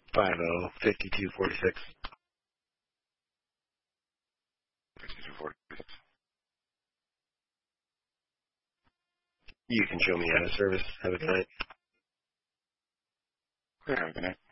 50-5246. 5246. You can show me out of service. Have a good night. Clear, have a good night.